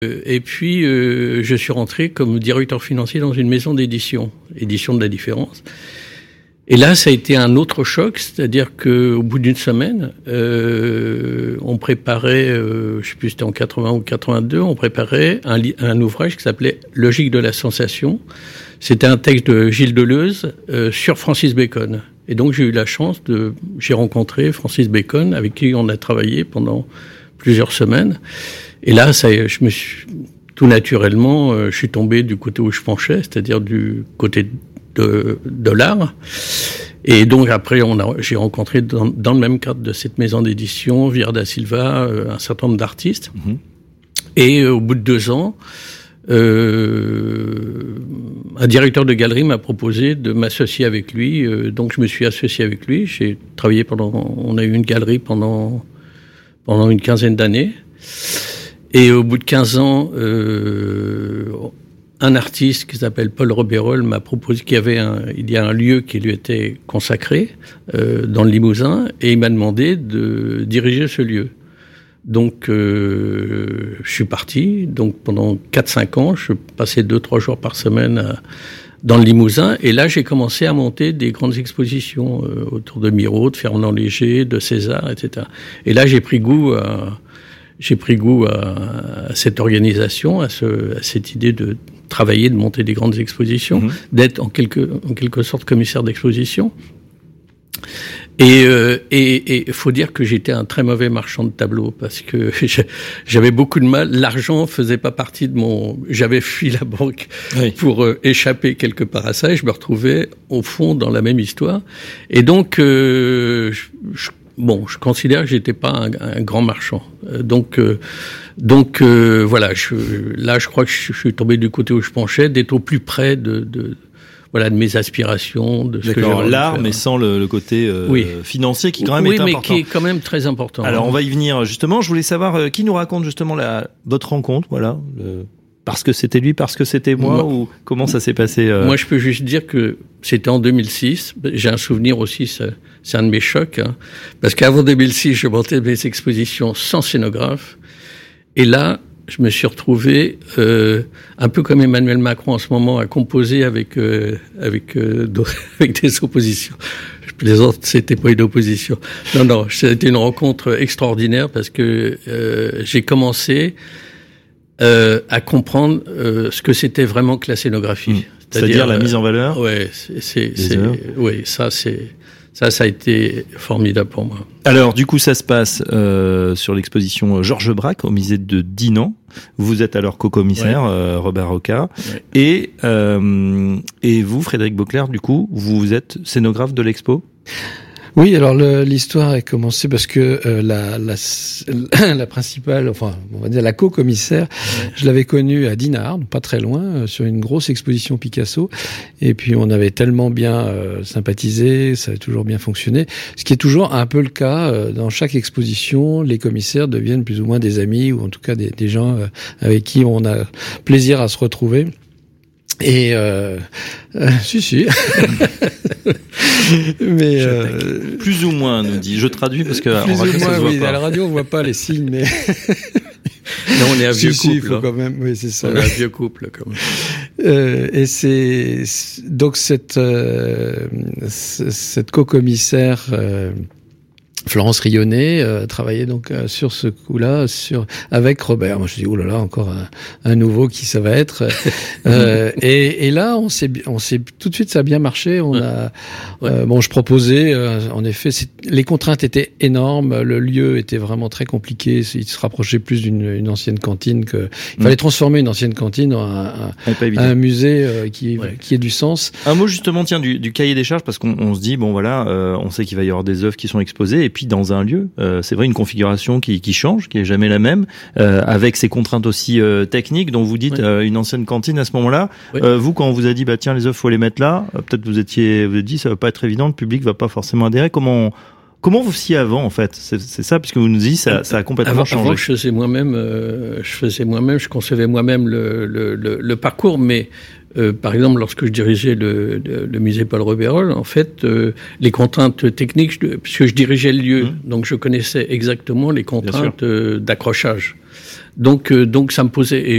Et puis, je suis rentré comme directeur financier dans une maison d'édition, édition de la différence. Et là, ça a été un autre choc, c'est-à-dire qu'au bout d'une semaine, on préparait, je sais plus, c'était en 80 ou 82, on préparait un ouvrage qui s'appelait Logique de la sensation. C'était un texte de Gilles Deleuze sur Francis Bacon. Et donc, j'ai eu la chance j'ai rencontré Francis Bacon, avec qui on a travaillé pendant plusieurs semaines. Et là, tout naturellement, je suis tombé du côté où je penchais, c'est-à-dire du côté de l'art. Et donc après, j'ai rencontré dans le même cadre de cette maison d'édition, Vieira da Silva, un certain nombre d'artistes. Mmh. Et au bout de 2 ans, un directeur de galerie m'a proposé de m'associer avec lui. Donc je me suis associé avec lui. J'ai travaillé on a eu une galerie pendant une quinzaine d'années. Et au bout de 15 ans, un artiste qui s'appelle Paul Robérol m'a proposé il y a un lieu qui lui était consacré dans le Limousin, et il m'a demandé de diriger ce lieu. Donc je suis parti. Donc pendant 4-5 ans, je passais 2-3 jours par semaine dans le Limousin, et là j'ai commencé à monter des grandes expositions autour de Miro, de Fernand Léger, de César, etc. Et là j'ai pris goût à cette organisation, à cette idée de travailler, de monter des grandes expositions, d'être en quelque sorte commissaire d'exposition. Et faut dire que j'étais un très mauvais marchand de tableaux, parce que j'avais beaucoup de mal. L'argent faisait pas partie j'avais fui la banque pour échapper quelque part à ça, et je me retrouvais au fond dans la même histoire. Et donc, je considère que j'étais pas un grand marchand. Donc voilà, je crois que je suis tombé du côté où je penchais, d'être au plus près de mes aspirations, de ce que j'ai l'art, mais sans le côté financier qui quand même est important. Oui, mais qui est quand même très important. Alors on va y venir justement. Je voulais savoir qui nous raconte justement votre rencontre, parce que c'était lui, parce que c'était moi, ou comment ça s'est passé Moi, je peux juste dire que c'était en 2006. J'ai un souvenir aussi, c'est un de mes chocs, parce qu'avant 2006, je montais mes expositions sans scénographe. Et là, je me suis retrouvé un peu comme Emmanuel Macron en ce moment, à composer avec des oppositions. Je plaisante, c'était pas une opposition. Non, c'était une rencontre extraordinaire, parce que j'ai commencé à comprendre ce que c'était vraiment que la scénographie. C'est-à-dire la mise en valeur. Ça a été formidable pour moi. Alors, du coup, ça se passe sur l'exposition Georges Braque au musée de Dinan. Vous êtes alors co-commissaire, Robert Roca. Ouais. Et vous, Frédéric Beauclerc, du coup, vous êtes scénographe de l'expo ? Oui, alors l'histoire a commencé parce que la principale, enfin on va dire la co-commissaire, je l'avais connue à Dinard, pas très loin, sur une grosse exposition Picasso, et puis on avait tellement bien sympathisé, ça a toujours bien fonctionné, ce qui est toujours un peu le cas dans chaque exposition. Les commissaires deviennent plus ou moins des amis, ou en tout cas des gens avec qui on a plaisir à se retrouver. Et si. Mais plus ou moins, nous dit. Je traduis parce que plus en radio, ou moins, ça se voit pas. À la radio on voit pas les signes, mais non, on est un vieux couple. Il faut quand même. Oui, c'est ça. On est un vieux couple, quand même. Et c'est donc cette co-commissaire. Florence Rionnet travaillait donc sur ce coup-là, avec Robert. Moi, je dis oulala, encore un nouveau qui ça va être. Et là, on s'est tout de suite, ça a bien marché. Je proposais, en effet, les contraintes étaient énormes. Le lieu était vraiment très compliqué. Il se rapprochait plus d'une ancienne cantine il fallait transformer une ancienne cantine en un musée qui ait du sens. Un mot justement, tiens, du cahier des charges, parce qu'on se dit on sait qu'il va y avoir des œuvres qui sont exposées. Et puis dans un lieu, c'est vrai, une configuration qui change, qui est jamais la même, avec ces contraintes aussi techniques dont vous dites une ancienne cantine à ce moment-là. Vous, quand on vous a dit tiens, les œuvres faut les mettre là, peut-être vous êtes dit ça va pas être évident, le public va pas forcément adhérer. Comment vous faisiez avant, en fait? C'est ça, puisque vous nous dites ça a complètement changé. Avant, je faisais moi-même, je concevais moi-même le parcours, mais par exemple, lorsque je dirigeais le musée Paul Robérol, en fait, les contraintes techniques, puisque je dirigeais le lieu, donc je connaissais exactement les contraintes d'accrochage. Donc ça me posait, et